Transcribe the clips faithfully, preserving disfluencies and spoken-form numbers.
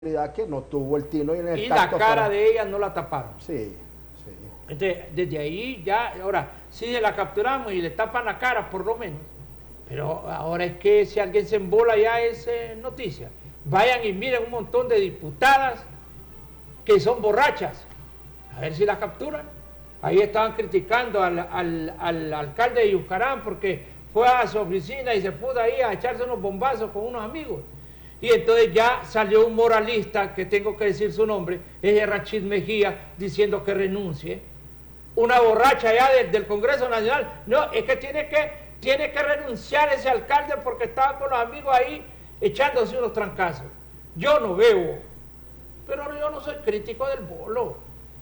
que no tuvo el tino y en el y la cara para... de ella no la taparon. Sí, sí. Entonces, desde ahí ya, ahora, si la capturamos y le tapan la cara, por lo menos, pero ahora es que si alguien se embola ya es eh, noticia. Vayan y miren un montón de diputadas que son borrachas, a ver si las capturan. Ahí estaban criticando al, al, al alcalde de Yuscarán porque fue a su oficina y se puso ahí a echarse unos bombazos con unos amigos. Y entonces ya salió un moralista, que tengo que decir su nombre, es Rachid Mejía, diciendo que renuncie. Una borracha ya de, del Congreso Nacional. No, es que tiene que, tiene que renunciar ese alcalde porque estaba con los amigos ahí echándose unos trancazos. Yo no bebo, pero yo no soy crítico del bolo.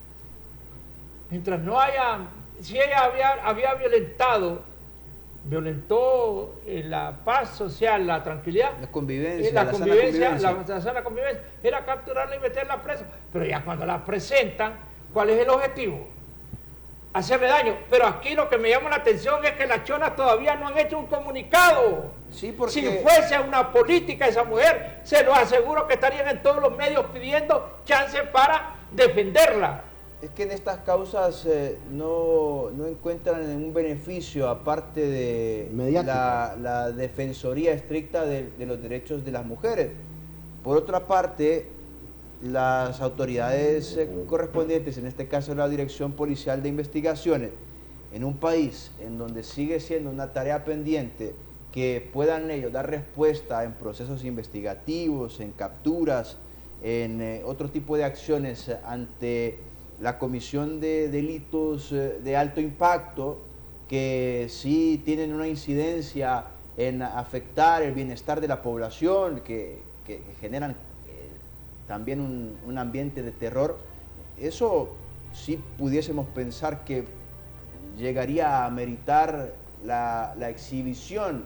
Mientras no haya, si ella había, había violentado, violentó eh, la paz social, la tranquilidad, la convivencia, eh, la, la, convivencia, sana convivencia. La, la sana convivencia, era capturarla y meterla presa. Pero ya cuando la presentan, ¿cuál es el objetivo? Hacerle daño. Pero aquí lo que me llama la atención es que las chonas todavía no han hecho un comunicado. Sí, porque... Si fuese una política esa mujer, se lo aseguro que estarían en todos los medios pidiendo chance para defenderla. Es que en estas causas eh, no, no encuentran un beneficio aparte de la, la defensoría estricta de, de los derechos de las mujeres. Por otra parte, las autoridades eh, correspondientes, en este caso la Dirección Policial de Investigaciones, en un país en donde sigue siendo una tarea pendiente que puedan ellos dar respuesta en procesos investigativos, en capturas, en eh, otro tipo de acciones ante la comisión de delitos de alto impacto que sí tienen una incidencia en afectar el bienestar de la población, que, que generan eh, también un, un ambiente de terror. Eso sí pudiésemos pensar que llegaría a meritar la, la exhibición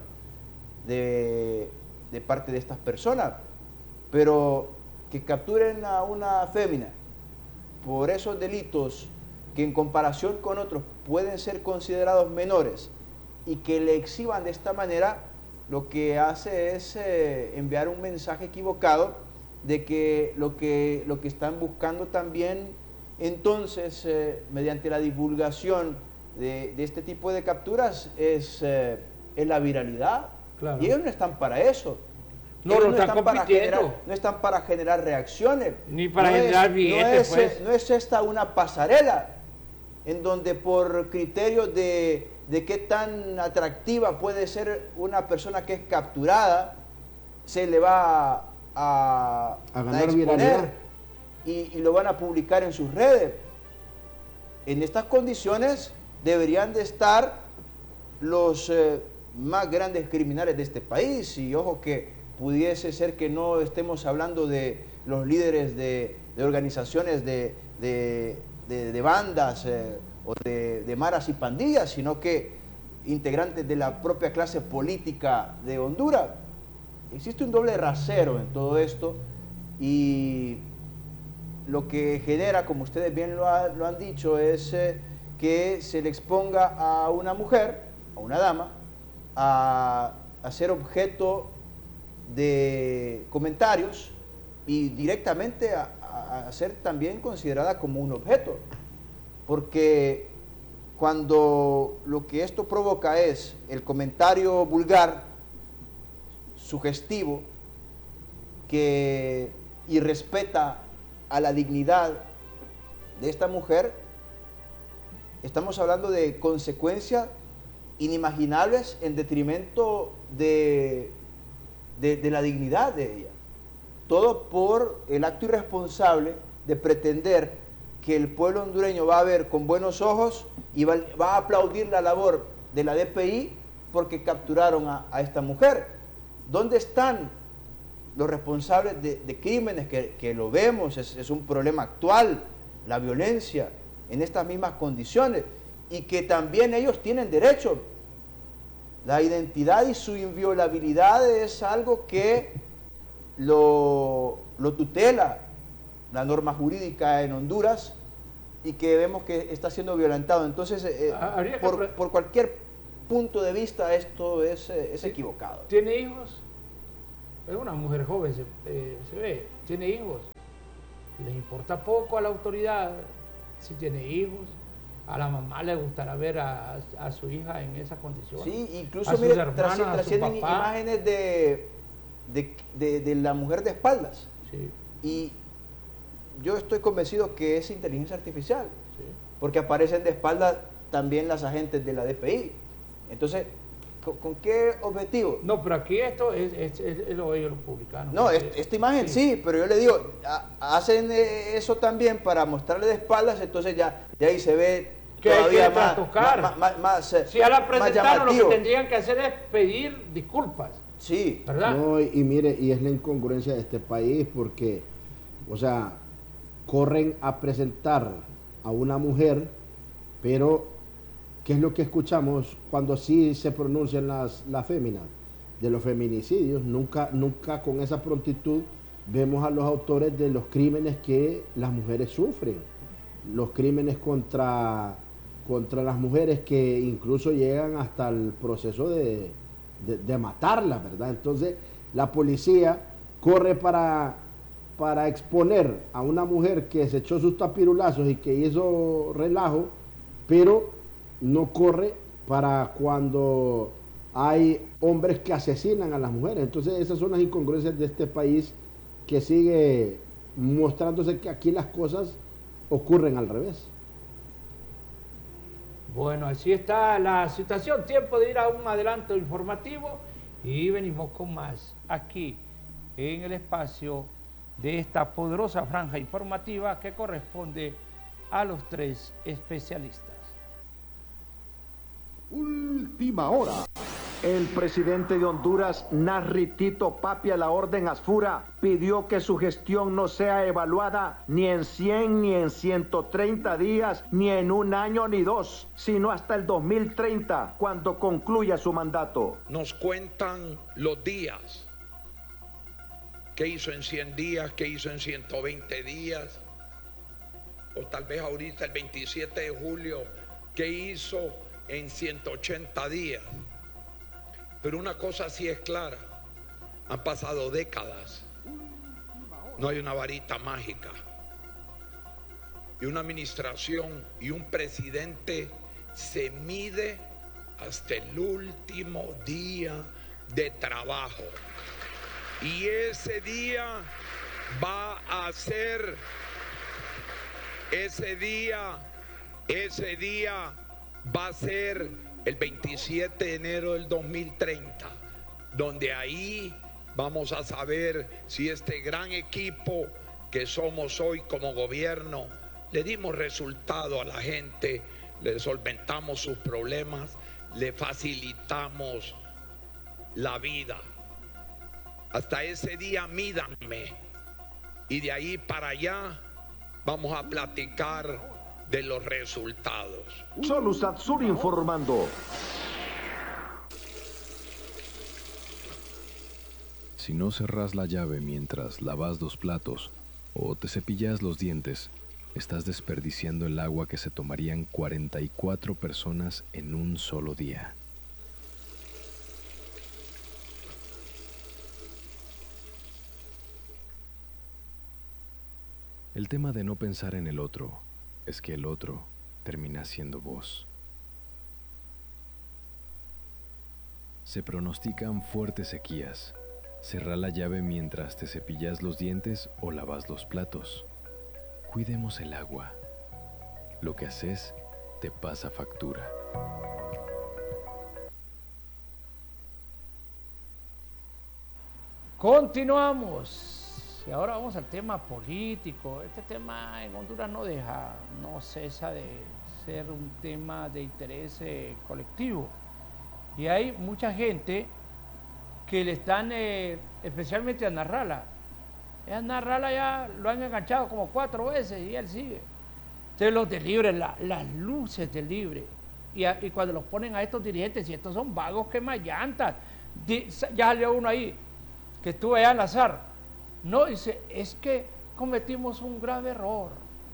de, de parte de estas personas, pero que capturen a una fémina por esos delitos que en comparación con otros pueden ser considerados menores y que le exhiban de esta manera, lo que hace es eh, enviar un mensaje equivocado de que lo que, lo que están buscando también entonces eh, mediante la divulgación de, de este tipo de capturas es, eh, es la viralidad. Claro. Y ellos no están para eso. No, no, no, están para generar, no están para generar reacciones. Ni para no generar es, billetes, no es, pues. No es esta una pasarela en donde por criterios de, de qué tan atractiva puede ser una persona que es capturada, se le va a, a, a, a exponer y, y lo van a publicar en sus redes. En estas condiciones deberían de estar los eh, más grandes criminales de este país. Y ojo que pudiese ser que no estemos hablando de los líderes de, de organizaciones de, de, de, de bandas eh, o de, de maras y pandillas, sino que integrantes de la propia clase política de Honduras. Existe un doble rasero en todo esto y lo que genera, como ustedes bien lo, ha, lo han dicho, es eh, que se le exponga a una mujer, a una dama, a, a ser objeto de comentarios y directamente a, a, a ser también considerada como un objeto, porque cuando lo que esto provoca es el comentario vulgar, sugestivo, que irrespeta a la dignidad de esta mujer, estamos hablando de consecuencias inimaginables en detrimento de De, de la dignidad de ella. Todo por el acto irresponsable de pretender que el pueblo hondureño va a ver con buenos ojos y va, va a aplaudir la labor de la D P I porque capturaron a, a esta mujer. ¿Dónde están los responsables de, de crímenes que, que lo vemos? Es, es un problema actual, la violencia en estas mismas condiciones, y que también ellos tienen derecho. La identidad y su inviolabilidad es algo que lo, lo tutela la norma jurídica en Honduras y que vemos que está siendo violentado. Entonces, eh, por, que... por cualquier punto de vista, esto es, es equivocado. ¿Tiene hijos? es una mujer joven, se, eh, se ve, tiene hijos, y les importa poco a la autoridad si tiene hijos. A la mamá le gustará ver a, a su hija en esa condición. Sí, incluso a mire, hermanos, trasci- trascienden imágenes de, de, de, de la mujer de espaldas. Sí. Y yo estoy convencido que es inteligencia artificial, Sí. porque aparecen de espaldas también las agentes de la D P I. Entonces, ¿con, con qué objetivo? No, pero aquí esto es, es, es, es lo ellos los publicanos. No, porque- es- esta imagen sí. sí, pero yo le digo, a- hacen eh, eso también para mostrarle de espaldas, entonces ya de ahí se ve Que hay todavía que más, tocar. más, más, más, eh, Si a la más presentaron, lo que llamativo. tendrían que hacer es pedir disculpas, Sí, ¿verdad? No, y, y mire, y es la incongruencia de este país porque, o sea, corren a presentar a una mujer, pero ¿qué es lo que escuchamos cuando sí se pronuncian las, las féminas? De los feminicidios, nunca, nunca con esa prontitud vemos a los autores de los crímenes que las mujeres sufren, los crímenes contra, contra las mujeres que incluso llegan hasta el proceso de, de, de matarlas, ¿verdad? Entonces la policía corre para, para exponer a una mujer que se echó sus tapirulazos y que hizo relajo, pero no corre para cuando hay hombres que asesinan a las mujeres. Entonces esas son las incongruencias de este país que sigue mostrándose que aquí las cosas ocurren al revés. Bueno, así está la situación. Tiempo de ir a un adelanto informativo y venimos con más aquí en el espacio de esta poderosa franja informativa que corresponde a los tres especialistas. Última hora. El presidente de Honduras, Narri Tito Papi a la orden Asfura, pidió que su gestión no sea evaluada ni en cien, ni en ciento treinta días, ni en un año ni dos, sino hasta el dos mil treinta, cuando concluya su mandato. Nos cuentan los días. ¿Qué hizo en cien días? ¿Qué hizo en ciento veinte días? O tal vez ahorita el veintisiete de julio, ¿qué hizo en ciento ochenta días? Pero una cosa sí es clara, han pasado décadas, no hay una varita mágica. Y una administración y un presidente se mide hasta el último día de trabajo. Y ese día va a ser, ese día, ese día va a ser el veintisiete de enero del dos mil treinta, donde ahí vamos a saber si este gran equipo que somos hoy como gobierno, le dimos resultado a la gente, le solventamos sus problemas, le facilitamos la vida. Hasta ese día mídanme, y de ahí para allá vamos a platicar de los resultados. Solusat Sur informando. Si no cerrás la llave mientras lavas los platos o te cepillas los dientes, estás desperdiciando el agua que se tomarían cuarenta y cuatro personas en un solo día. El tema de no pensar en el otro es que el otro termina siendo vos. Se pronostican fuertes sequías. Cerrá la llave mientras te cepillas los dientes o lavas los platos. Cuidemos el agua. Lo que haces te pasa factura. Continuamos. Y ahora vamos al tema político. Este tema en Honduras no deja, no cesa de ser un tema de interés eh, colectivo. Y hay mucha gente que le están, eh, especialmente a Narrala. A Narrala ya lo han enganchado como cuatro veces y él sigue. Entonces los de Libre, la, las luces de Libre. Y, a, y cuando los ponen a estos dirigentes, y estos son vagos que más llantas. Di, ya salió uno ahí, que estuvo allá en la S A R. No, dice, es que cometimos un grave error.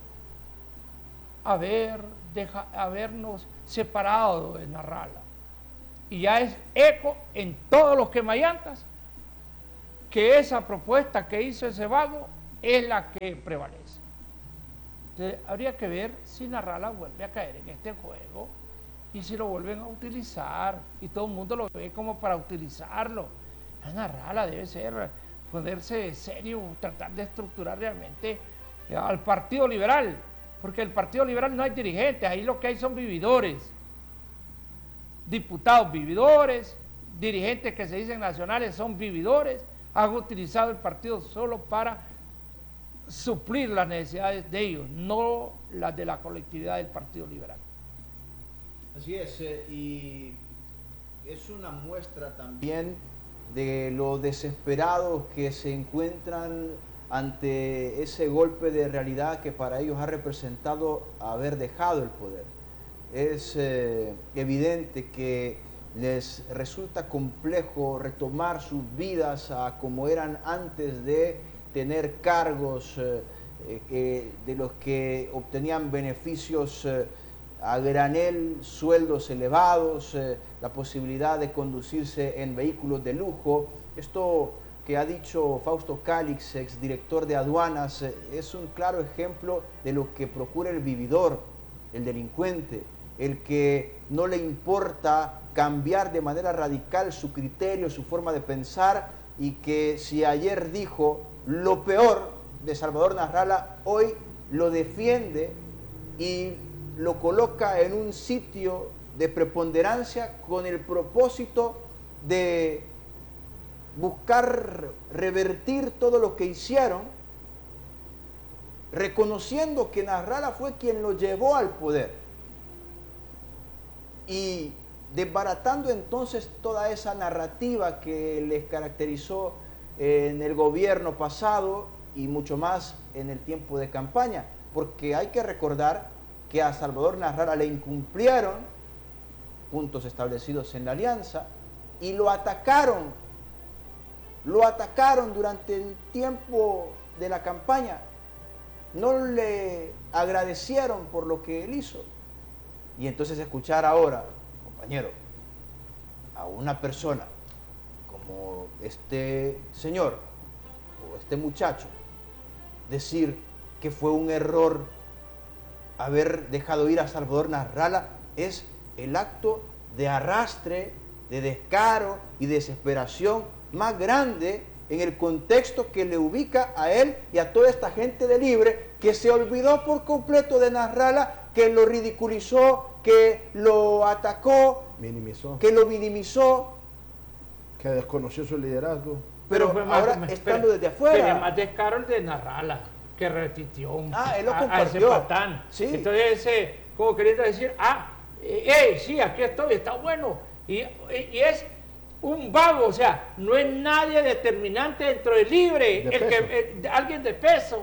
Haber, deja, habernos separado de Narrala. Y ya es eco en todos los quemallantas que esa propuesta que hizo ese vago es la que prevalece. Entonces, habría que ver si Narrala vuelve a caer en este juego y si lo vuelven a utilizar y todo el mundo lo ve como para utilizarlo. A Narrala debe ser ponerse serio, tratar de estructurar realmente al Partido Liberal, porque el Partido Liberal no hay dirigentes, ahí lo que hay son vividores, diputados vividores, dirigentes que se dicen nacionales son vividores, han utilizado el partido solo para suplir las necesidades de ellos, no las de la colectividad del Partido Liberal. Así es, eh, y es una muestra también de lo desesperados que se encuentran ante ese golpe de realidad que para ellos ha representado haber dejado el poder. Es eh, evidente que les resulta complejo retomar sus vidas a como eran antes de tener cargos eh, eh, de los que obtenían beneficios eh, a granel, sueldos elevados, eh, la posibilidad de conducirse en vehículos de lujo. Esto que ha dicho Fausto Cálix, exdirector de aduanas, eh, es un claro ejemplo de lo que procura el vividor, el delincuente, el que no le importa cambiar de manera radical su criterio, su forma de pensar, y que si ayer dijo lo peor de Salvador Narrala, hoy lo defiende y lo coloca en un sitio de preponderancia con el propósito de buscar revertir todo lo que hicieron, reconociendo que Narrala fue quien lo llevó al poder y desbaratando entonces toda esa narrativa que les caracterizó en el gobierno pasado y mucho más en el tiempo de campaña, porque hay que recordar que a Salvador Narrala le incumplieron puntos establecidos en la alianza y lo atacaron, lo atacaron durante el tiempo de la campaña, no le agradecieron por lo que él hizo. Y entonces escuchar ahora, compañero, a una persona como este señor o este muchacho decir que fue un error haber dejado ir a Salvador Narrala es el acto de arrastre, de descaro y desesperación más grande en el contexto que le ubica a él y a toda esta gente de Libre que se olvidó por completo de Narrala, que lo ridiculizó, que lo atacó, minimizó, que lo minimizó, que desconoció su liderazgo. Pero, pero ahora más, estando pero, desde afuera. Pero más descaro el de Narrala, que retitió un, ah, él lo a, a ese patán. Sí. Entonces ese, como queriendo decir, ah, eh, sí, aquí estoy, está bueno. Y, y, y es un vago, o sea, no es nadie determinante dentro de Libre, de el que, el, alguien de peso.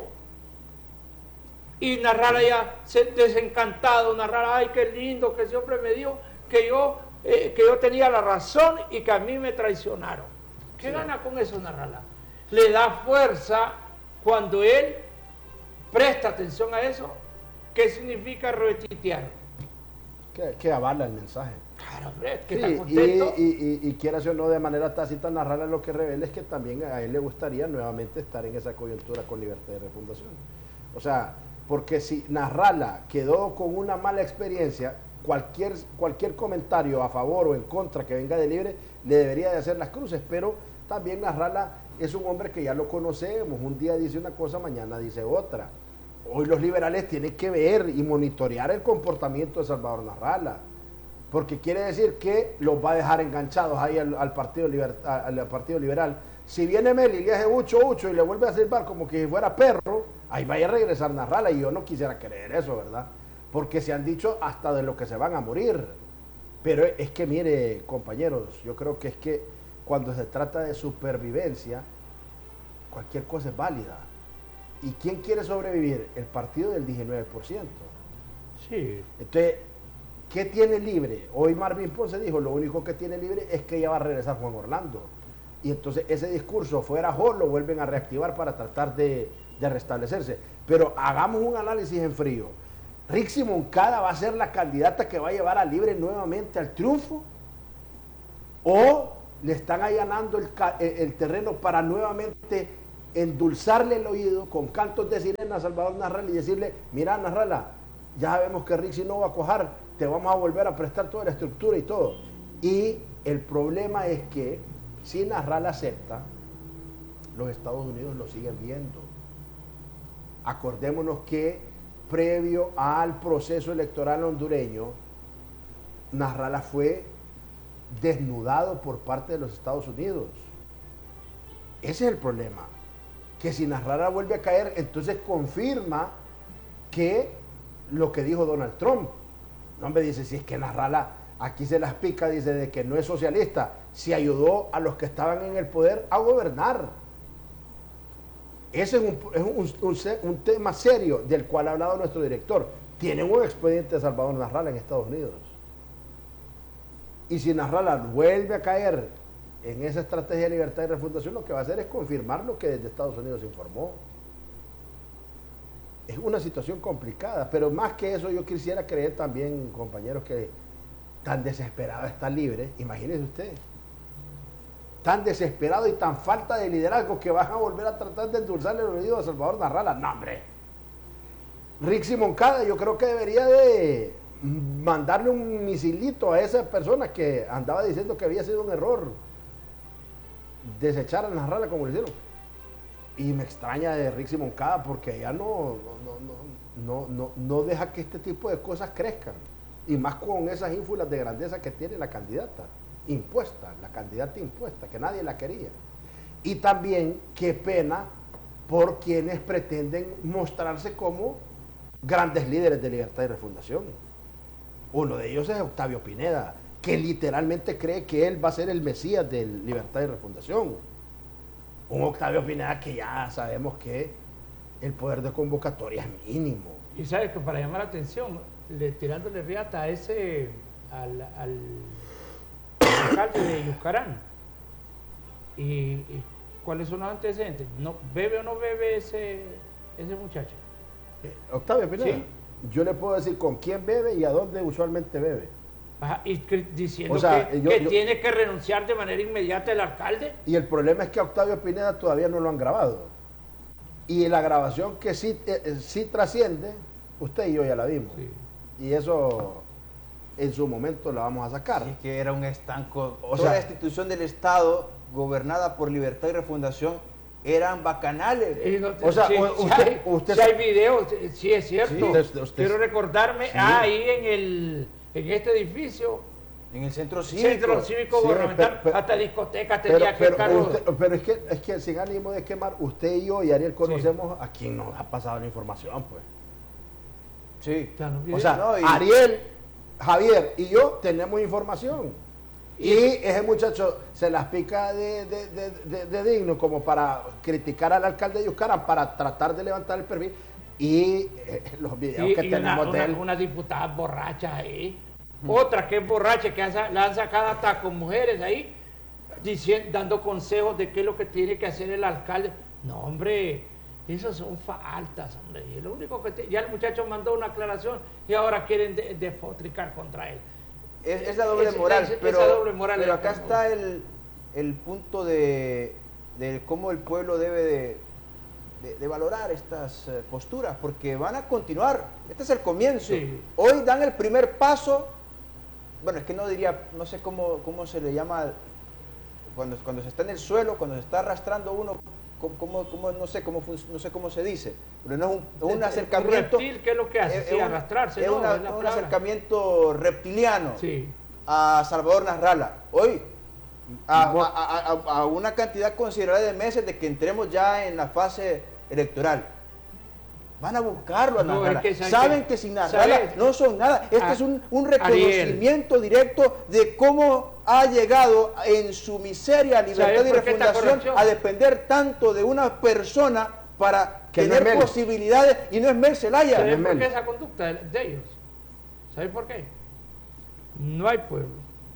Y Narrala ya se, desencantado, Narrala, ay, qué lindo que ese hombre me dio, que yo, eh, que yo tenía la razón y que a mí me traicionaron. ¿Qué sí. gana con eso Narrala? Le da fuerza cuando él presta atención a eso. ¿Qué significa retuitear? Que, que avala el mensaje. Claro, hombre, que sí, está contento. Y, y, y, y quiera o no, de manera tácita, Narrala lo que revela es que también a él le gustaría nuevamente estar en esa coyuntura con Libertad de Refundación. O sea, porque si Narrala quedó con una mala experiencia, cualquier, cualquier comentario a favor o en contra que venga de Libre le debería de hacer las cruces, pero también Narrala es un hombre que ya lo conocemos, un día dice una cosa, mañana dice otra. Hoy los liberales tienen que ver y monitorear el comportamiento de Salvador Narrala, porque quiere decir que los va a dejar enganchados ahí al, al, partido, liber, al, al partido Liberal. Si viene Meli y le hace ucho, ucho y le vuelve a silbar como que si fuera perro, ahí vaya a regresar Narrala, y yo no quisiera creer eso, ¿verdad? Porque se han dicho hasta de lo que se van a morir. Pero es que, mire, compañeros, yo creo que es que cuando se trata de supervivencia, cualquier cosa es válida. ¿Y quién quiere sobrevivir? El partido del diecinueve por ciento. Sí. Entonces, ¿qué tiene Libre? Hoy Marvin Ponce dijo, lo único que tiene Libre es que ya va a regresar Juan Orlando. Y entonces ese discurso fuera Hall lo vuelven a reactivar para tratar de, de restablecerse. Pero hagamos un análisis en frío. ¿Rixi Moncada va a ser la candidata que va a llevar a Libre nuevamente al triunfo? ¿O le están allanando el, el terreno para nuevamente endulzarle el oído con cantos de sirena a Salvador Nasralla y decirle, mira Nasralla, ya sabemos que Rixi no va a cuajar, te vamos a volver a prestar toda la estructura y todo. Y el problema es que si Nasralla acepta, los Estados Unidos lo siguen viendo. Acordémonos que previo al proceso electoral hondureño, Nasralla fue desnudado por parte de los Estados Unidos. Ese es el problema. Que si Nasralla vuelve a caer, entonces confirma que lo que dijo Donald Trump. No me dice, si es que Nasralla aquí se las pica, dice de que no es socialista, si ayudó a los que estaban en el poder a gobernar. Ese es un, es un, un, un tema serio del cual ha hablado nuestro director. Tienen un expediente de Salvador Nasralla en Estados Unidos. Y si Nasralla vuelve a caer en esa estrategia de libertad y refundación, lo que va a hacer es confirmar lo que desde Estados Unidos se informó. Es una situación complicada, pero más que eso yo quisiera creer también, compañeros, que tan desesperado está libre, imagínense ustedes, tan desesperado y tan falta de liderazgo que van a volver a tratar de endulzarle el oído a Salvador Nasralla. No, hombre. Rixi Moncada yo creo que debería de mandarle un misilito a esa persona que andaba diciendo que había sido un error desechar a Nasralla como lo hicieron. Y me extraña de Rixi Moncada porque ella no, no, no, no, no, no deja que este tipo de cosas crezcan. Y más con esas ínfulas de grandeza que tiene la candidata impuesta, la candidata impuesta, que nadie la quería. Y también, qué pena por quienes pretenden mostrarse como grandes líderes de libertad y refundación. Uno de ellos es Octavio Pineda, que literalmente cree que él va a ser el mesías de libertad y refundación. Un Octavio Pineda que ya sabemos que el poder de convocatoria es mínimo. Y sabes que para llamar la atención, le, tirándole riata a ese, al, al alcalde de Yuscarán, y, y cuáles son los antecedentes, ¿no bebe o no bebe ese, ese muchacho? Eh, Octavio Pineda, ¿sí? Yo le puedo decir con quién bebe y a dónde usualmente bebe. Ajá, y que, diciendo o sea, que, yo, que yo, tiene que renunciar de manera inmediata el alcalde. Y el problema es que a Octavio Pineda todavía no lo han grabado. Y la grabación que sí, eh, sí trasciende, usted y yo ya la vimos. Sí. Y eso en su momento la vamos a sacar. Sí, es que era un estanco. O Toda sea, la institución del Estado, gobernada por Libertad y Refundación, eran bacanales. Eh, no, o sea, sí, usted, si hay, usted, si hay videos, sí es cierto. Sí, usted, usted, Quiero recordarme, sí. ah, ahí en el en este edificio, en el centro cívico, centro cívico sí, gubernamental, pero, pero, hasta discoteca tenía pero, que pero, usted, pero es que es que sin ánimo de quemar, usted y yo y Ariel conocemos sí. a quien nos ha pasado la información, pues. Sí. Claro, o sea, no, y... Ariel, Javier y yo tenemos información. Y, y ese muchacho se las pica de, de, de, de, de digno como para criticar al alcalde de Yuscarán, para tratar de levantar el perfil. Y eh, los videos y, que y tenemos una, de él. Una, una diputada borracha ahí. Hmm. Otra que es borracha, que han, la han sacado hasta con mujeres ahí, diciendo, dando consejos de qué es lo que tiene que hacer el alcalde. No, hombre, esas son faltas, hombre. Y lo único que te, ya el muchacho mandó una aclaración y ahora quieren despotricar de contra él. Es, es la doble es, moral, es, pero, doble moral pero acá está el, el punto de, de cómo el pueblo debe de, de, de valorar estas eh, posturas, porque van a continuar. Este es el comienzo. Sí. Hoy dan el primer paso. Bueno, es que no diría, no sé cómo, cómo se le llama cuando, cuando se está en el suelo, cuando se está arrastrando uno. Cómo, cómo, no sé cómo no sé cómo se dice, pero no es un, un acercamiento. Un reptil, ¿qué es lo que hace? Es, sí, un, arrastrarse, es, ¿no? una, es un acercamiento reptiliano sí. a Salvador Nasralla. Hoy, a, a, a, a una cantidad considerable de meses de que entremos ya en la fase electoral. Van a buscarlo a no, Nasralla. Es que saben que, que sin Nasralla ¿sabes? No son nada. Este a, es un, un reconocimiento Ariel. directo de cómo ha llegado en su miseria, libertad y refundación a depender tanto de una persona para que tener no posibilidades, y no es Mel Zelaya. ¿Sabes por qué esa conducta de ellos? ¿Sabes por qué? No hay pueblo,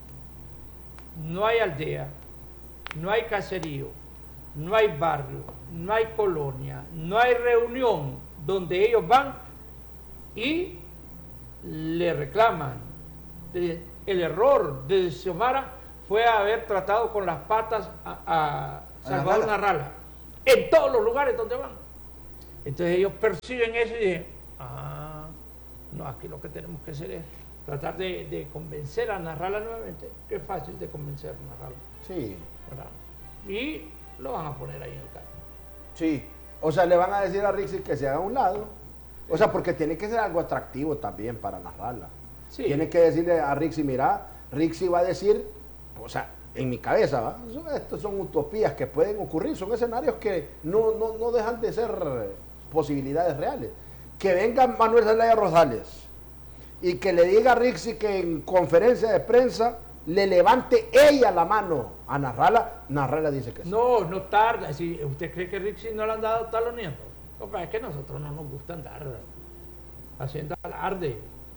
no hay aldea, no hay caserío, no hay barrio, no hay colonia, no hay reunión donde ellos van y le reclaman. El error de Xiomara fue haber tratado con las patas a, a Salvador Narrala, en todos los lugares donde van. Entonces ellos perciben eso y dicen, ah, no, aquí lo que tenemos que hacer es tratar de, de convencer a Narrala nuevamente, que es fácil de convencer a Narrala. Sí. ¿Verdad? Y lo van a poner ahí en el carro. Sí. O sea, le van a decir a Rixi que se haga a un lado. O sea, porque tiene que ser algo atractivo también para Narrala. Sí. Tiene que decirle a Rixi, mira, Rixi va a decir, o sea, en mi cabeza, ¿va? Estos son utopías que pueden ocurrir, son escenarios que no, no, no dejan de ser posibilidades reales. Que venga Manuel Zelaya Rosales y que le diga a Rixi que en conferencia de prensa le levante ella la mano a Narrala, Narrala dice que sí. No, no tarda. Si ¿usted cree que Rixi no le han dado taloneando? No, es que a nosotros no nos gusta andar haciendo alarde.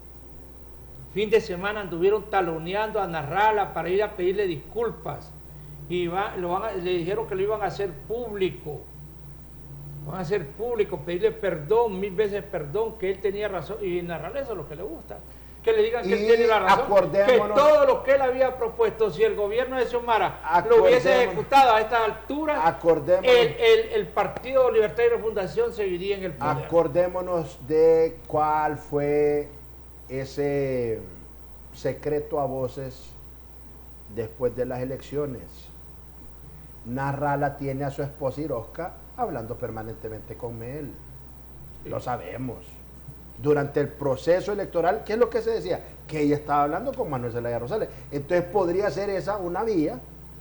Fin de semana anduvieron taloneando a Narrala para ir a pedirle disculpas. Y va, lo van a, le dijeron que lo iban a hacer público. Van a hacer público, pedirle perdón, mil veces perdón, que él tenía razón. Y Narrala eso es lo que le gusta. Que le digan que y él tiene la razón. Que todo lo que él había propuesto, si el gobierno de Xiomara lo hubiese ejecutado a estas alturas, el, el, el Partido Libertad y Refundación seguiría en el poder. Acordémonos de cuál fue ese secreto a voces después de las elecciones. Narrala tiene a su esposa Irosca hablando permanentemente con él. Sí. Lo sabemos. Durante el proceso electoral, ¿qué es lo que se decía? Que ella estaba hablando con Manuel Zelaya Rosales. Entonces podría ser esa una vía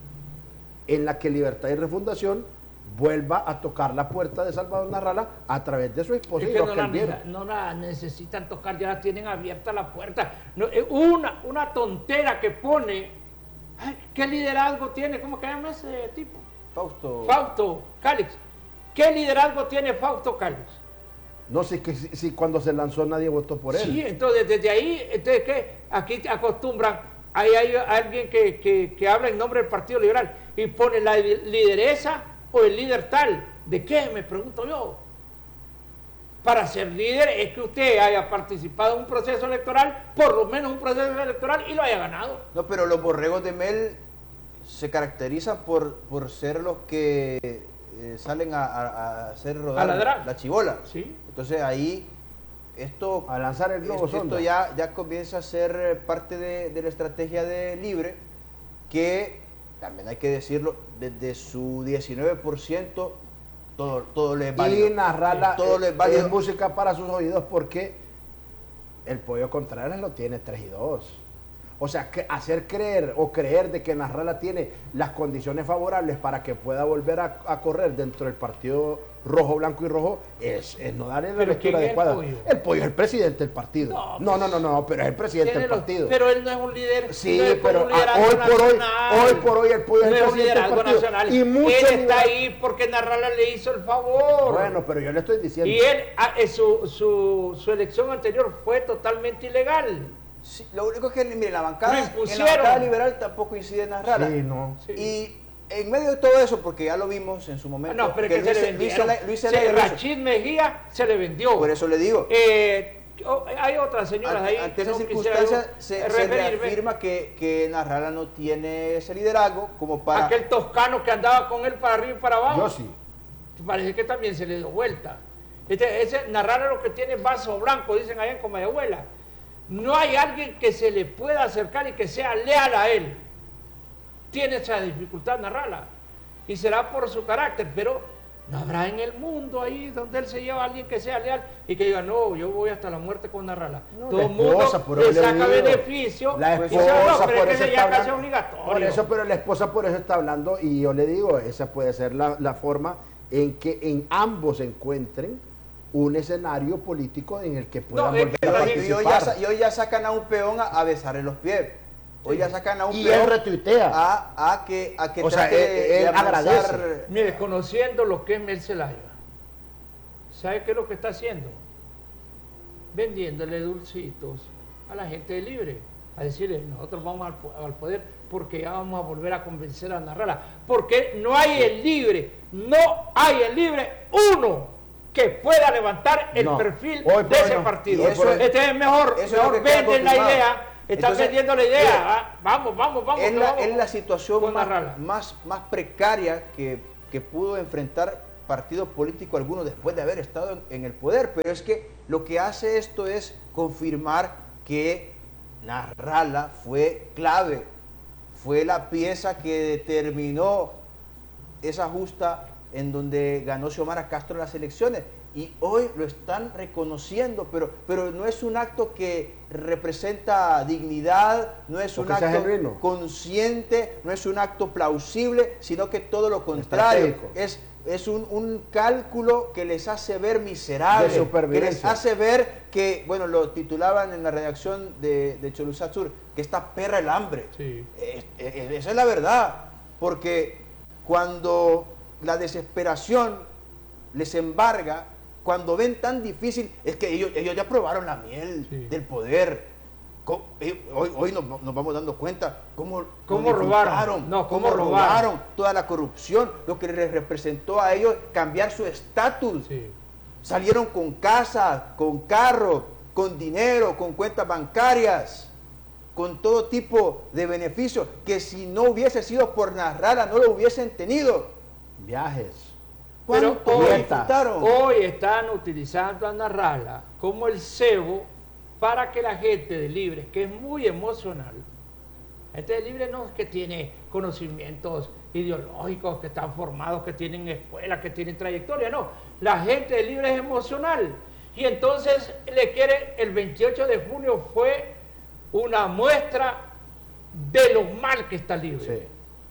en la que Libertad y Refundación vuelva a tocar la puerta de Salvador Narrala a través de su esposa. Es que no, la, no la necesitan tocar, ya la tienen abierta la puerta. No, una, una tontera que pone, ay, ¿qué liderazgo tiene? ¿Cómo que llama ese tipo? Fausto. Fausto Cálix. ¿Qué liderazgo tiene Fausto Cálix? No sé si, si, si cuando se lanzó nadie votó por él. Sí, entonces desde ahí, entonces ¿qué? Aquí acostumbran, ahí hay alguien que, que, que habla en nombre del Partido Liberal y pone la lideresa o el líder tal. ¿De qué? Me pregunto yo. Para ser líder es que usted haya participado en un proceso electoral, por lo menos un proceso electoral, y lo haya ganado. No, pero los borregos de Mel se caracterizan por, por ser los que eh, salen a, a, a hacer rodar a la chibola. Sí. Entonces ahí esto a lanzar el globo esto, esto ya, ya comienza a ser parte de, de la estrategia de Libre, que también hay que decirlo, desde su diecinueve por ciento todo, todo le es válido. Y Narrala todo le es válido. Es música para sus oídos porque el Pollo Contreras lo tiene tres y dos. O sea, que hacer creer o creer de que Narrala tiene las condiciones favorables para que pueda volver a, a correr dentro del partido rojo, blanco y rojo es, es no darle la lectura adecuada. El pollo? el pollo es el presidente del partido. No, no, no, no, no, pero es el presidente del partido. Pero él no es un líder. Sí, no es pero a, hoy por hoy, hoy por hoy el pollo no es el presidente del partido. Nacional. Y mucho él está ahí porque Narrala le hizo el favor. Bueno, pero yo le estoy diciendo. Y él, su, su, su elección anterior fue totalmente ilegal. Sí, lo único es que, mire, la bancada, en la bancada liberal tampoco incide en Narrala. Sí, no. Sí. Y en medio de todo eso, porque ya lo vimos en su momento, no, pero que, que Luis, se le vendieron. Luis, Se, Luis Rachid Mejía se le vendió. Por eso le digo. Eh, oh, hay otras señoras ante, ahí. Ante esa no circunstancia se, se reafirma que, que Narrala no tiene ese liderazgo como para... Aquel toscano que andaba con él para arriba y para abajo. Yo sí. Parece que también se le dio vuelta. Este, ese Narrala lo que tiene es vaso blanco, dicen allá en Comayagüela. No hay alguien que se le pueda acercar y que sea leal a él. Tiene esa dificultad Narrala. Y será por su carácter, pero no habrá en el mundo ahí donde él se lleva a alguien que sea leal y que diga, no, yo voy hasta la muerte con Narrala. No, todo el mundo le saca beneficio. La esposa, no, por eso está hablando, obligatorio. Por eso, pero la esposa por eso está hablando y yo le digo, esa puede ser la, la forma en que en ambos se encuentren un escenario político en el que puedan no, volver a participar. Y hoy, ya, y hoy ya sacan a un peón a, a besarle los pies. Hoy sí. ya sacan a un y peón él retuitea. A, a que, a que o sea, él, él agradece. Mire, conociendo lo que es Mel Zelaya, ¿sabe qué es lo que está haciendo? Vendiéndole dulcitos a la gente de Libre. A decirle, nosotros vamos al, al poder porque ya vamos a volver a convencer a Narrala. Porque no hay el Libre, no hay el Libre uno que pueda levantar el no. perfil de ese no. partido. Eso, este es mejor, eso mejor es venden la idea están vendiendo la idea. Mira, vamos, vamos, vamos. Es la, vamos, es la situación más, más, más precaria que, que pudo enfrentar partido político alguno después de haber estado en, en el poder, pero es que lo que hace esto es confirmar que Nasrallah fue clave, fue la pieza que determinó esa justa en donde ganó Xiomara Castro las elecciones, y hoy lo están reconociendo, pero, pero no es un acto que representa dignidad, no es un acto consciente, no es un acto plausible, sino que todo lo contrario, es, es un, un cálculo que les hace ver miserables, que les hace ver que, bueno, lo titulaban en la redacción de, de Cholusat Sur, que esta perra el hambre. Sí. Es, es, esa es la verdad, porque cuando la desesperación les embarga, cuando ven tan difícil, es que ellos, ellos ya probaron la miel sí. del poder. Hoy, hoy nos, nos vamos dando cuenta cómo, ¿Cómo robaron, no, cómo, cómo robaron. robaron toda la corrupción, lo que les representó a ellos cambiar su estatus. Sí. Salieron con casa, con carro, con dinero, con cuentas bancarias, con todo tipo de beneficios que si no hubiese sido por Nasrallah no lo hubiesen tenido. Viajes. Pero hoy, hoy están utilizando a Nasrallah como el cebo para que la gente de Libre, que es muy emocional, la gente de Libre no es que tiene conocimientos ideológicos, que están formados, que tienen escuela, que tienen trayectoria, no, la gente de Libre es emocional, y entonces le quiere, el veintiocho de junio fue una muestra de lo mal que está Libre. Sí.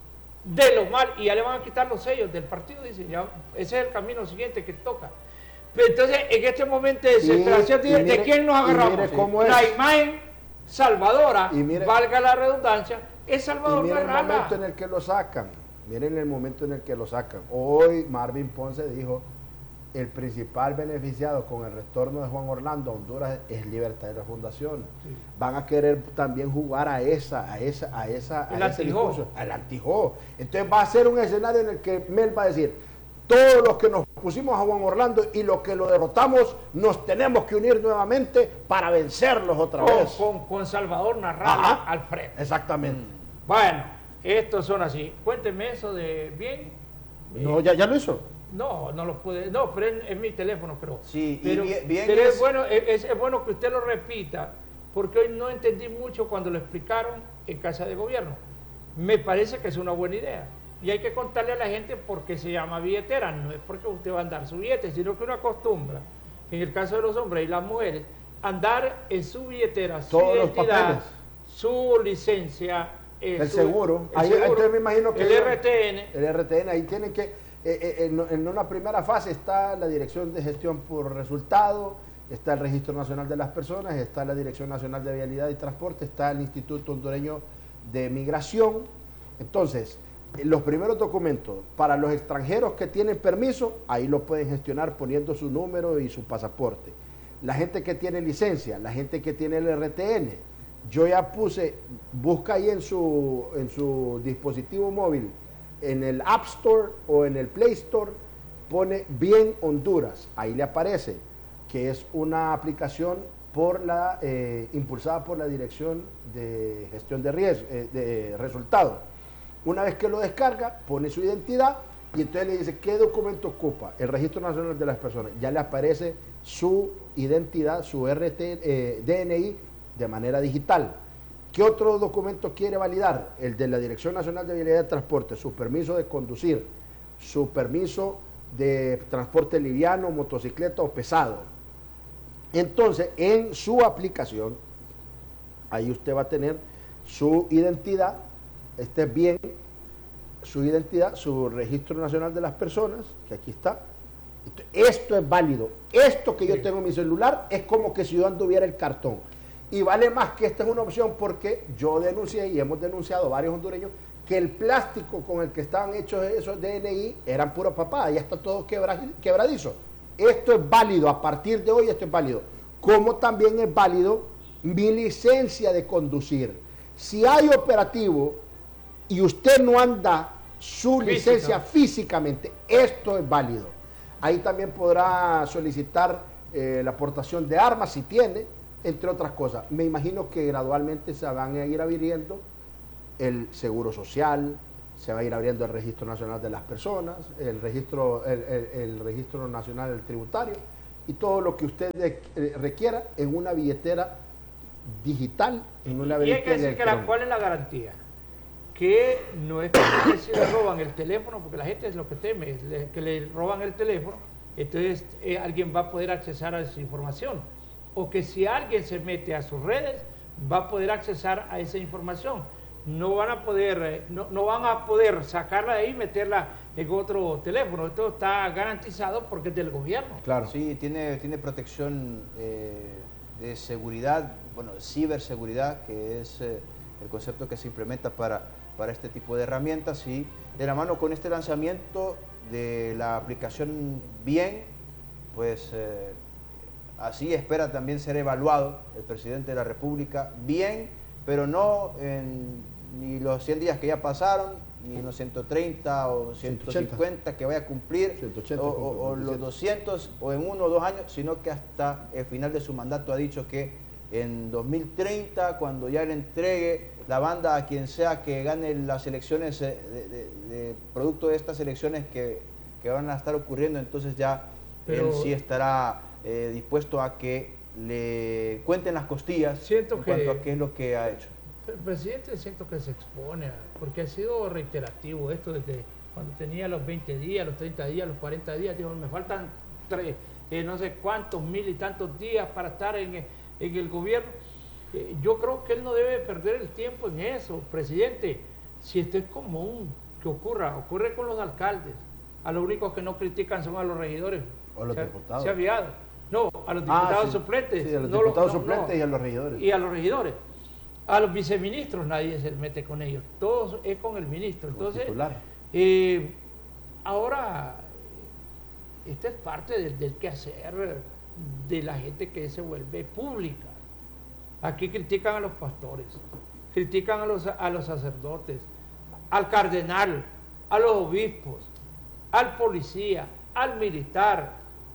De lo mal, y ya le van a quitar los sellos del partido, dicen, ya, ese es el camino siguiente que toca. Pero entonces, en este momento de desesperación, ¿de mire, quién nos agarramos? Cómo la es. imagen salvadora, mire, valga la redundancia, es Salvador Nasrallah. Miren el momento en el que lo sacan, miren el momento en el que lo sacan. Hoy Marvin Ponce dijo, el principal beneficiado con el retorno de Juan Orlando a Honduras es Libertad de la Fundación. Sí. Van a querer también jugar a esa, a esa, a esa, el a ese discurso, al antijó. Entonces va a ser un escenario en el que Mel va a decir, todos los que nos pusimos a Juan Orlando y los que lo derrotamos, nos tenemos que unir nuevamente para vencerlos otra con, vez. Con, con Salvador Nasrallah al frente. Exactamente. Bueno, estos son así. Cuénteme eso de bien. No, ya, ya lo hizo. No, no lo pude, no, pero es, es mi teléfono, pero, sí, pero, bien, bien pero es, es, bueno, es, es bueno que usted lo repita, porque hoy no entendí mucho cuando lo explicaron en Casa de Gobierno. Me parece que es una buena idea, y hay que contarle a la gente por qué se llama billetera, no es porque usted va a andar su billete, sino que uno acostumbra, en el caso de los hombres y las mujeres, andar en su billetera, su todos identidad, los papeles, su licencia, eh, el, su, seguro. el ahí, seguro, ahí me imagino que el R T N, el R T N, ahí tienen que Eh, eh, en, en una primera fase está la Dirección de Gestión por Resultado, está el Registro Nacional de las Personas, está la Dirección Nacional de Vialidad y Transporte, está el Instituto Hondureño de Migración. Entonces, eh, los primeros documentos para los extranjeros que tienen permiso, ahí lo pueden gestionar poniendo su número y su pasaporte. La gente que tiene licencia, la gente que tiene el R T N, yo ya puse, busca ahí en su, en su dispositivo móvil, en el App Store o en el Play Store, pone Bien Honduras, ahí le aparece que es una aplicación por la, eh, impulsada por la Dirección de Gestión de Riesgo, eh, de Resultados. Una vez que lo descarga, pone su identidad y entonces le dice qué documento ocupa, el Registro Nacional de las Personas, ya le aparece su identidad, su R T, eh, D N I de manera digital. ¿Qué otro documento quiere validar? El de la Dirección Nacional de Vialidad y Transporte, su permiso de conducir, su permiso de transporte liviano, motocicleta o pesado. Entonces, en su aplicación, ahí usted va a tener su identidad, este es bien, su identidad, su Registro Nacional de las Personas, que aquí está. Esto es válido. Esto que yo tengo en mi celular es como que si yo anduviera el cartón. Y vale más que esta es una opción porque yo denuncié y hemos denunciado varios hondureños que el plástico con el que estaban hechos esos D N I eran pura papada, ya está todo quebradizo. Esto es válido, a partir de hoy esto es válido. Como también es válido mi licencia de conducir. Si hay operativo y usted no anda su Física. licencia físicamente, esto es válido. Ahí también podrá solicitar eh, la aportación de armas si tiene. entre otras cosas. Me imagino que gradualmente se van a ir abriendo el seguro social, se va a ir abriendo el registro nacional de las personas, el registro, el, el, el registro nacional del tributario y todo lo que usted requiera en una billetera digital, en una billetera. Y hay que decir que la, cuál es la garantía. Que no es que si le roban el teléfono, porque la gente es lo que teme, es que le roban el teléfono, entonces eh, alguien va a poder accesar a esa información. O que si alguien se mete a sus redes, va a poder accesar a esa información. No van a poder, eh, no, no van a poder sacarla de ahí y meterla en otro teléfono. Esto está garantizado porque es del gobierno. Claro. Sí, tiene, tiene protección eh, de seguridad, bueno, ciberseguridad, que es eh, el concepto que se implementa para, para este tipo de herramientas. Y de la mano con este lanzamiento de la aplicación Bien, pues eh, así espera también ser evaluado el presidente de la República. Bien, pero no en ni los cien días que ya pasaron, ni en los ciento treinta o ciento cincuenta que vaya a cumplir, ciento ochenta, o, o, o los doscientos, o en uno o dos años, sino que hasta el final de su mandato ha dicho que en dos mil treinta, cuando ya le entregue la banda a quien sea que gane las elecciones, de, de, de producto de estas elecciones que, que van a estar ocurriendo, entonces ya pero, él sí estará eh, dispuesto a que le cuenten las costillas siento en que, cuanto a qué es lo que ha hecho. El presidente siento que se expone, porque ha sido reiterativo esto desde cuando tenía los veinte días, los treinta días, los cuarenta días, dijo, me faltan tres, eh, no sé cuántos, mil y tantos días para estar en, en el gobierno. Eh, yo creo que él no debe perder el tiempo en eso, presidente. Si esto es común que ocurra, ocurre con los alcaldes, a los únicos que no critican son a los regidores. O a los se, diputados. Se ha aviado. No, a los diputados ah, sí. suplentes. Sí, a los no diputados no, suplentes no. y a los regidores. Y a los regidores. A los viceministros nadie se mete con ellos, todo es con el ministro. Entonces, eh, ahora, esta es parte del, del quehacer de la gente que se vuelve pública. Aquí critican a los pastores, critican a los, a los sacerdotes, al cardenal, a los obispos, al policía, al militar,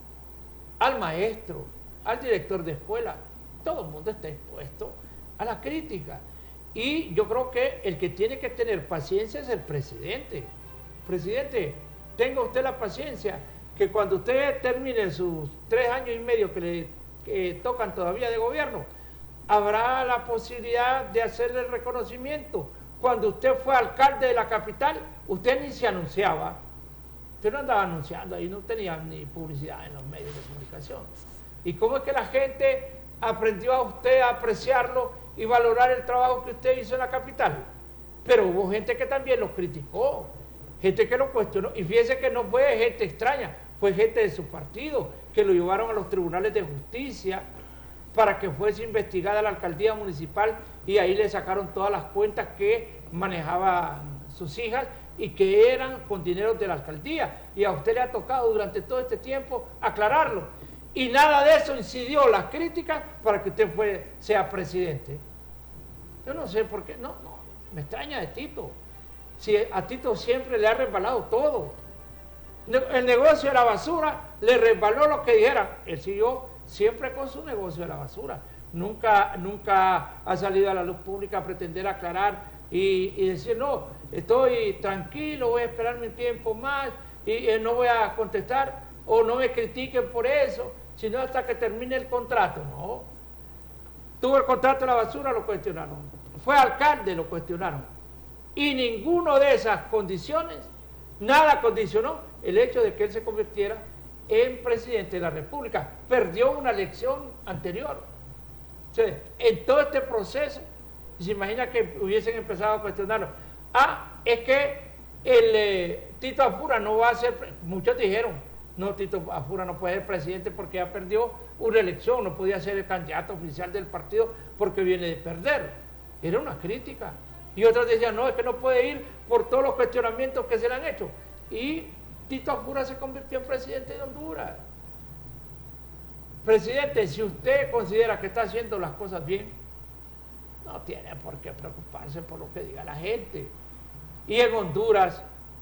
al maestro, al director de escuela. Todo el mundo está expuesto a la crítica. Y yo creo que el que tiene que tener paciencia es el presidente. Presidente, tenga usted la paciencia que cuando usted termine sus tres años y medio que le que tocan todavía de gobierno, habrá la posibilidad de hacerle el reconocimiento. Cuando usted fue alcalde de la capital, usted ni se anunciaba. Usted no andaba anunciando, ahí no tenía ni publicidad en los medios de comunicación. ¿Y cómo es que la gente aprendió a usted a apreciarlo y valorar el trabajo que usted hizo en la capital? Pero hubo gente que también lo criticó, gente que lo cuestionó, y fíjese que no fue gente extraña, fue gente de su partido, que lo llevaron a los tribunales de justicia para que fuese investigada la alcaldía municipal, y ahí le sacaron todas las cuentas que manejaban sus hijas y que eran con dinero de la alcaldía, y a usted le ha tocado durante todo este tiempo aclararlo. Y nada de eso incidió las críticas para que usted fue, sea presidente. Yo no sé por qué, no, no, me extraña de Tito. Si a Tito siempre le ha resbalado todo. El negocio de la basura le resbaló lo que dijera. Él siguió siempre con su negocio de la basura. Nunca, nunca ha salido a la luz pública a pretender aclarar y, y decir, no, estoy tranquilo, voy a esperar mi tiempo más y eh, no voy a contestar o no me critiquen por eso, sino hasta que termine el contrato. No, tuvo el contrato de la basura, lo cuestionaron, fue alcalde, lo cuestionaron, y ninguno de esas condiciones, nada condicionó el hecho de que él se convirtiera en presidente de la República. Perdió una elección anterior. O sea, en todo este proceso, se imagina que hubiesen empezado a cuestionarlo. Ah, es que el eh, Tito Afura no va a ser, muchos dijeron, no, Tito Afura no puede ser presidente porque ya perdió una elección, no podía ser el candidato oficial del partido porque viene de perder. Era una crítica. Y otros decían, no, es que no puede ir por todos los cuestionamientos que se le han hecho. Y Tito Afura se convirtió en presidente de Honduras. Presidente, si usted considera que está haciendo las cosas bien, no tiene por qué preocuparse por lo que diga la gente. Y en Honduras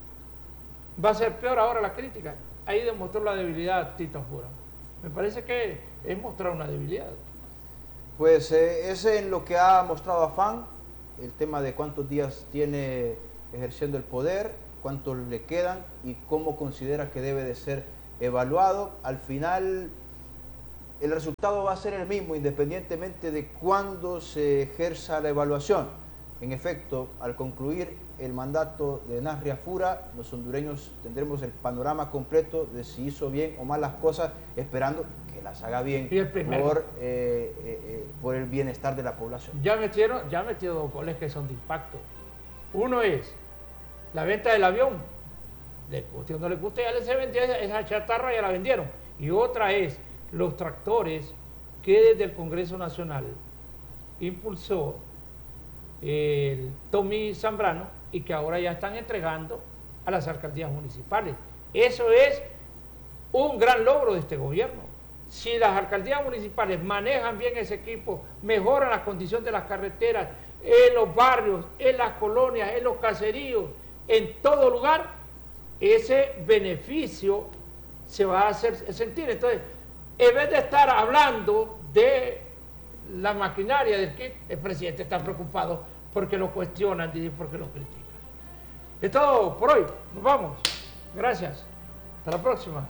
va a ser peor ahora la crítica. Ahí demostró la debilidad Tito Afura. Me parece que es mostrar una debilidad. Pues eh, es en lo que ha mostrado afán, el tema de cuántos días tiene ejerciendo el poder, cuántos le quedan y cómo considera que debe de ser evaluado. Al final, el resultado va a ser el mismo, independientemente de cuándo se ejerza la evaluación. En efecto, al concluir el mandato de Nasri Afura, los hondureños tendremos el panorama completo de si hizo bien o mal las cosas, esperando que las haga bien por, eh, eh, eh, por el bienestar de la población. Ya metieron, ya metieron dos goles que son de impacto. Uno es la venta del avión, le guste o no le guste, ya les se vendió esa chatarra, ya la vendieron. Y otra es los tractores que desde el Congreso Nacional impulsó el Tommy Zambrano y que ahora ya están entregando a las alcaldías municipales. Eso es un gran logro de este gobierno. Si las alcaldías municipales manejan bien ese equipo, mejoran las condiciones de las carreteras, en los barrios, en las colonias, en los caseríos, en todo lugar, ese beneficio se va a hacer sentir. Entonces, en vez de estar hablando de la maquinaria del kit, el presidente está preocupado porque lo cuestionan y porque lo critican. Es todo por hoy. Nos vamos. Gracias. Hasta la próxima.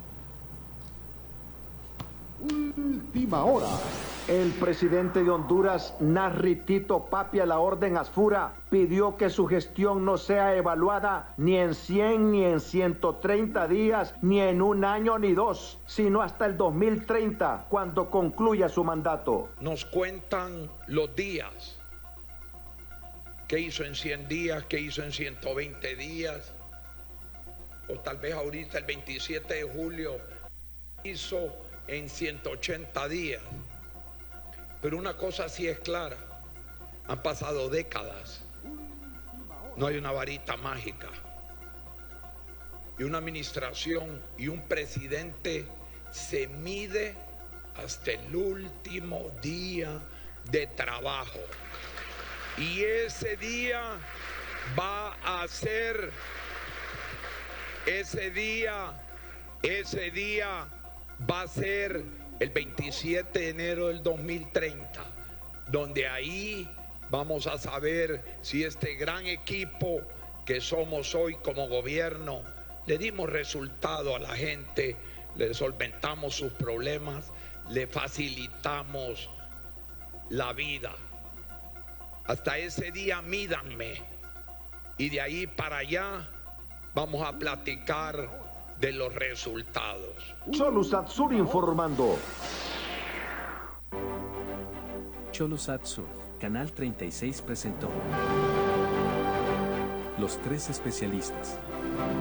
Última hora. El presidente de Honduras, Nasri Tito Papi a la Orden Asfura, pidió que su gestión no sea evaluada ni en cien, ni en ciento treinta días, ni en un año, ni dos, sino hasta el dos mil treinta, cuando concluya su mandato. Nos cuentan los días. ¿Qué hizo en cien días? ¿Qué hizo en ciento veinte días? O tal vez ahorita el veintisiete de julio hizo en ciento ochenta días. Pero una cosa sí es clara, han pasado décadas, no hay una varita mágica. Y una administración y un presidente se mide hasta el último día de trabajo. Y ese día va a ser, ese día, ese día va a ser el veintisiete de enero del dos mil treinta, donde ahí vamos a saber si este gran equipo que somos hoy como gobierno, le dimos resultado a la gente, le solventamos sus problemas, le facilitamos la vida. Hasta ese día mídanme y de ahí para allá vamos a platicar de los resultados. Cholusat Sur informando. Cholusat Sur, Canal treinta y seis presentó Los Tres Especialistas.